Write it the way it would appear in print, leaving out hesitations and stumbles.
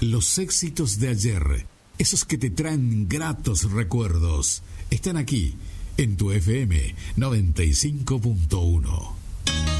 Los éxitos de ayer, esos que te traen gratos recuerdos, están aquí en tu FM 95.1.